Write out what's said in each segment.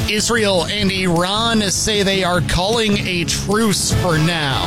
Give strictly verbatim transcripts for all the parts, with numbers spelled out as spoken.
Israel and Iran say they are calling a truce for now.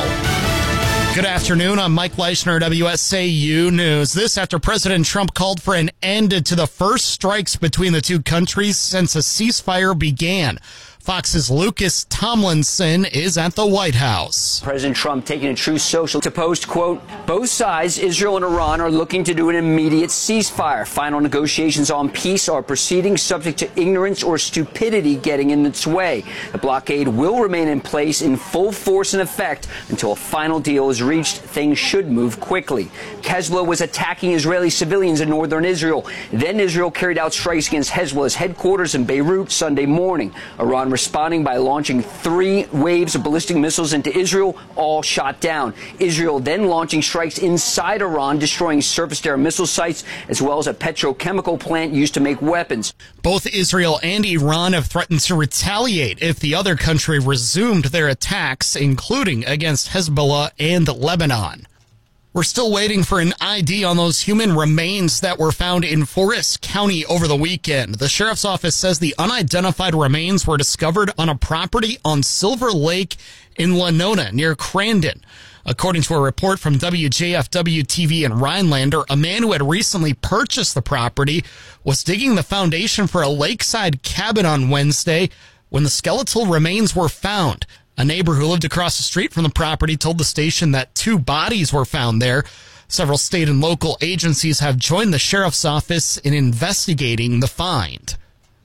Good afternoon. I'm Mike Leishner, W S A U News. This after President Trump called for an end to the first strikes between the two countries since a ceasefire began. Fox's Lucas Tomlinson is at the White House. President Trump taking a Truth Social to post, quote, both sides, Israel and Iran, are looking to do an immediate ceasefire. Final negotiations on peace are proceeding, subject to ignorance or stupidity getting in its way. The blockade will remain in place in full force and effect until a final deal is reached. Things should move quickly. Hezbollah was attacking Israeli civilians in northern Israel. Then Israel carried out strikes against Hezbollah's headquarters in Beirut Sunday morning. Iran responding by launching three waves of ballistic missiles into Israel, all shot down. Israel then launching strikes inside Iran, destroying surface-to-air missile sites, as well as a petrochemical plant used to make weapons. Both Israel and Iran have threatened to retaliate if the other country resumed their attacks, including against Hezbollah and Lebanon. We're still waiting for an I D on those human remains that were found in Forest County over the weekend. The sheriff's office says the unidentified remains were discovered on a property on Silver Lake in Lenona near Crandon. According to a report from W J F W T V in Rhinelander, a man who had recently purchased the property was digging the foundation for a lakeside cabin on Wednesday when the skeletal remains were found. A neighbor who lived across the street from the property told the station that two bodies were found there. Several state and local agencies have joined the sheriff's office in investigating the find.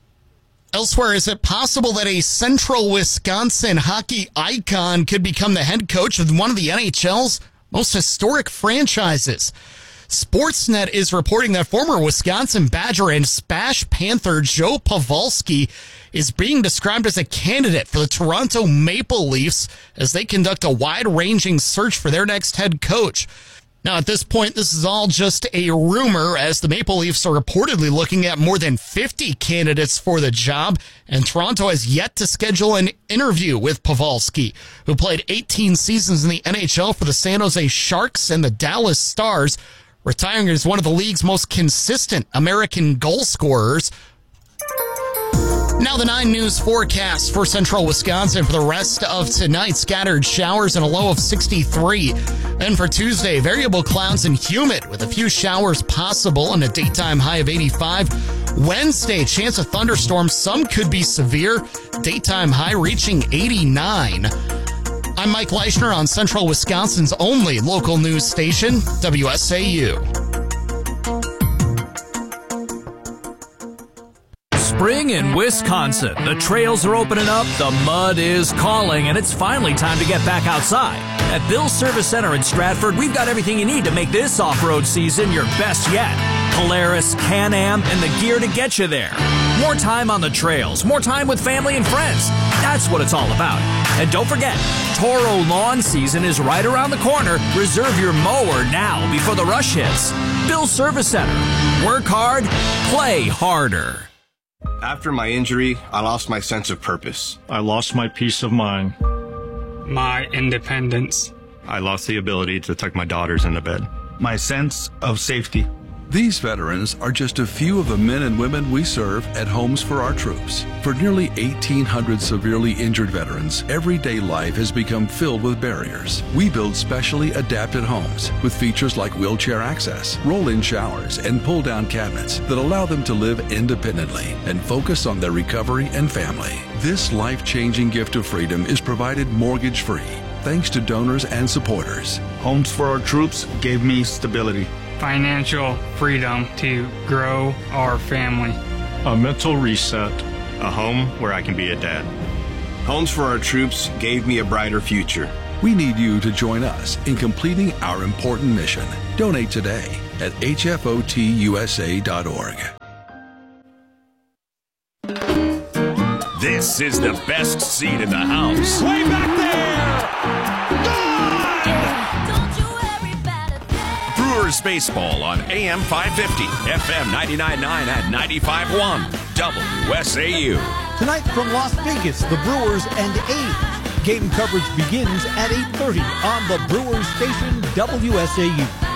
Elsewhere, is it possible that a Central Wisconsin hockey icon could become the head coach of one of the N H L's most historic franchises? Sportsnet is reporting that former Wisconsin Badger and Spash Panther Joe Pavelski is being described as a candidate for the Toronto Maple Leafs as they conduct a wide-ranging search for their next head coach. Now, at this point, this is all just a rumor, as the Maple Leafs are reportedly looking at more than fifty candidates for the job, and Toronto has yet to schedule an interview with Pavelski, who played eighteen seasons in the N H L for the San Jose Sharks and the Dallas Stars, retiring as one of the league's most consistent American goal scorers. Now the nine News forecast for central Wisconsin for the rest of tonight. Scattered showers and a low of sixty-three. Then for Tuesday, variable clouds and humid with a few showers possible and a daytime high of eighty-five. Wednesday, chance of thunderstorms. Some could be severe. Daytime high reaching eighty-nine. I'm Mike Leishner on Central Wisconsin's only local news station, W S A U. Spring in Wisconsin. The trails are opening up, the mud is calling, and it's finally time to get back outside. At Bill's Service Center in Stratford, we've got everything you need to make this off-road season your best yet. Polaris, Can-Am, and the gear to get you there. More time on the trails, more time with family and friends. That's what it's all about. And don't forget, Toro lawn season is right around the corner. Reserve your mower now before the rush hits. Bill's Service Center. Work hard, play harder. After my injury, I lost my sense of purpose. I lost my peace of mind. My independence. I lost the ability to tuck my daughters into bed. My sense of safety. These veterans are just a few of the men and women we serve at Homes for Our Troops. For nearly eighteen hundred severely injured veterans, everyday life has become filled with barriers. We build specially adapted homes with features like wheelchair access, roll-in showers, and pull-down cabinets that allow them to live independently and focus on their recovery and family. This life-changing gift of freedom is provided mortgage-free, thanks to donors and supporters. Homes for Our Troops gave me stability. Financial freedom to grow our family. A mental reset. A home where I can be a dad. Homes for Our Troops gave me a brighter future. We need you to join us in completing our important mission. Donate today at H F O T U S A dot org. This is the best seat in the house. Way back there! Brewers baseball on A M five fifty, F M ninety-nine point nine and ninety-five point one, W S A U. Tonight from Las Vegas, the Brewers and A's. Game coverage begins at eight thirty on the Brewers station, W S A U.